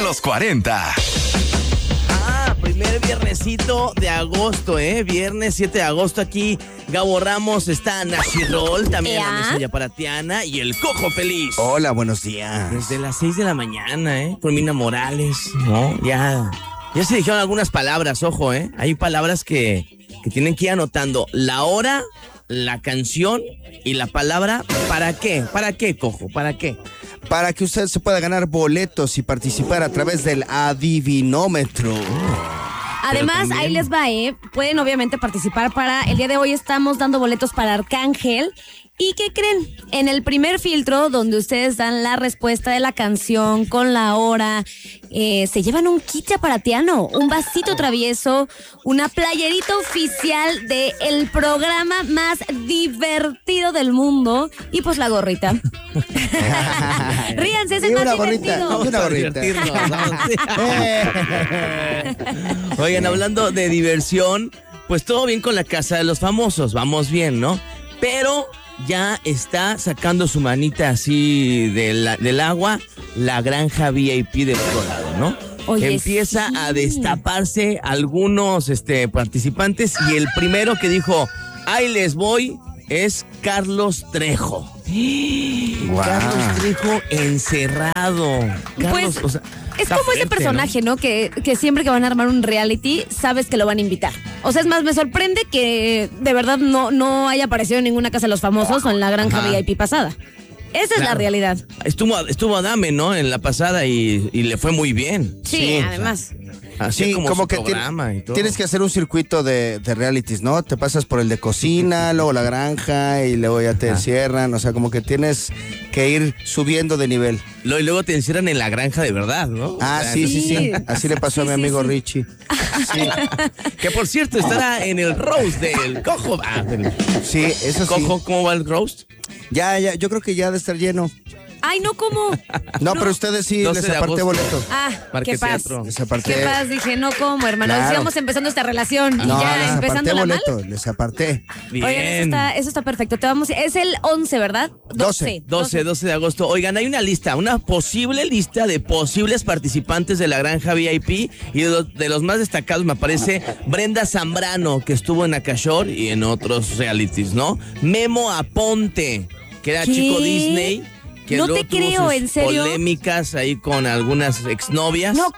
los 40. Primer viernesito de agosto, viernes 7 de agosto aquí. Gabo Ramos, está Nashi Roll, también la mesa yaparatiana y el Cojo Feliz. Hola, buenos días. Desde las 6 de la mañana, Romina Morales, ¿no? Ya se dijeron algunas palabras, ojo, hay palabras que tienen que ir anotando. La hora, la canción y la palabra. ¿Para qué? ¿Para qué, Cojo? ¿Para qué? Para que usted se pueda ganar boletos y participar a través del adivinómetro. Además, ahí les va, pueden obviamente participar para... El día de hoy estamos dando boletos para Arcángel. ¿Y qué creen? En el primer filtro, donde ustedes dan la respuesta de la canción con la hora, se llevan un kit yaparatiano, un vasito travieso, una playerita oficial del programa más divertido del mundo y pues la gorrita. Ríanse, es el más divertido. Una gorrita. Oigan, hablando de diversión, pues todo bien con la Casa de los Famosos, vamos bien, ¿no? Pero ya está sacando su manita así del agua la granja VIP del otro lado, ¿no? Oye, empieza sí. a destaparse algunos participantes y el primero que dijo, ahí les voy, es Carlos Trejo. Wow. Carlos Trejo encerrado. Carlos, Pues, es como fuerte, ese personaje, ¿no? Que siempre que van a armar un reality, sabes que lo van a invitar. O sea, es más, me sorprende que de verdad no haya aparecido en ninguna Casa de los Famosos o en la granja VIP pasada. Esa es la realidad. Estuvo Adame, ¿no? En la pasada y le fue muy bien. Sí, además. Así como que programa y todo. Tienes que hacer un circuito de realities, ¿no? Te pasas por el de cocina, luego la granja y luego ya te encierran. O sea, como que tienes que ir subiendo de nivel. Y luego te encierran en la granja de verdad, ¿no? Ah, sí. Así le pasó a mi amigo Richie. Sí. Que por cierto estará en el roast del Cojo. Sí, eso sí. Cojo, ¿cómo va el roast? Ya, yo creo que ya ha de estar lleno. Ay, no, ¿cómo? No, pero ustedes sí 12 les de aparté agosto. boleto. Qué paz. Teatro. Les aparté. Qué paz, dije, no, ¿cómo, hermano? Claro. Íbamos empezando esta relación y No, ya les empezando aparté la mal. boleto, les aparté. Bien. Oigan, eso está perfecto. Es el 11, ¿verdad? 12 de agosto. Oigan, hay una posible lista de posibles participantes de la granja VIP y de los más destacados me aparece Brenda Zambrano, que estuvo en Acashore y en otros realities, ¿no? Memo Aponte, que era ¿Qué? chico Disney. Que No luego te tuvo creo, sus ¿en serio? polémicas ahí con algunas exnovias. No,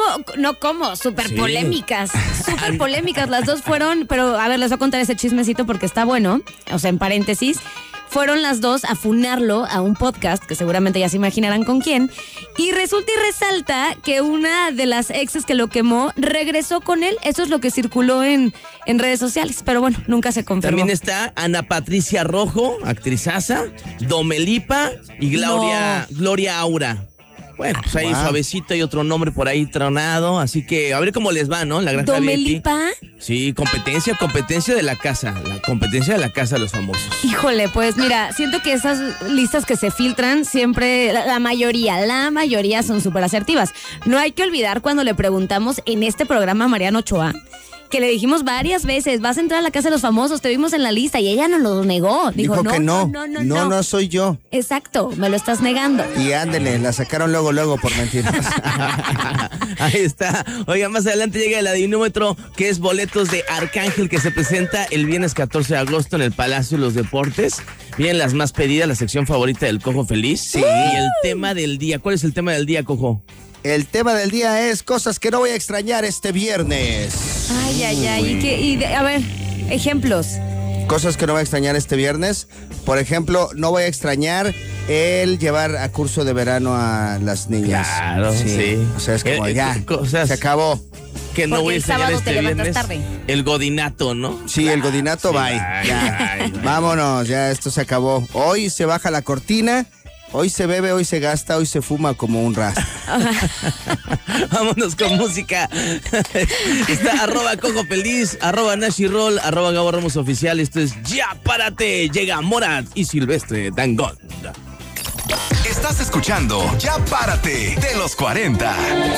¿cómo? Súper Sí. polémicas. Súper polémicas. Las dos fueron, pero a ver, les voy a contar ese chismecito porque está bueno. O sea, en paréntesis. Fueron las dos a funarlo a un podcast, que seguramente ya se imaginarán con quién. Y resulta y resalta que una de las exes que lo quemó regresó con él. Eso es lo que circuló en redes sociales. Pero bueno, nunca se confirmó. También está Ana Patricia Rojo, actrizaza, Domelipa y Gloria Aura. Bueno, pues ahí suavecito y otro nombre por ahí tronado, así que a ver cómo les va, ¿no? La granja ¿Domelipa? VIP. Sí, competencia de la casa, la competencia de la Casa de los Famosos. Híjole, pues mira, siento que esas listas que se filtran siempre, la mayoría son súper asertivas. No hay que olvidar cuando le preguntamos en este programa a Mariana Ochoa, que le dijimos varias veces, vas a entrar a la Casa de los Famosos, te vimos en la lista, y ella nos lo negó. Dijo que no soy yo. Exacto, me lo estás negando. Y ándele, la sacaron luego por mentiras. Ahí está. Oiga, más adelante llega el adivinómetro, que es boletos de Arcángel, que se presenta el viernes 14 de agosto en el Palacio de los Deportes. Vienen las más pedidas, la sección favorita del Cojo Feliz. Sí. Y el tema del día. ¿Cuál es el tema del día, Cojo? El tema del día es cosas que no voy a extrañar este viernes. Ay. A ver, ejemplos. Cosas que no voy a extrañar este viernes. Por ejemplo, no voy a extrañar el llevar a curso de verano a las niñas. Claro, sí. O sea, es como se acabó. Que no Porque voy a el enseñar sábado este te levantas viernes. tarde. El godinato, ¿no? Sí, el godinato, Sí, bye. Ya. Vámonos, ya esto se acabó. Hoy se baja la cortina. Hoy se bebe, hoy se gasta, hoy se fuma como un rastro. Vámonos con música. Está @Cojo Feliz, @Nashi Roll, @Gabo Ramos Oficial. Esto es Ya Párate. Llega Morat y Silvestre Dangond. Estás escuchando Ya Párate de los 40.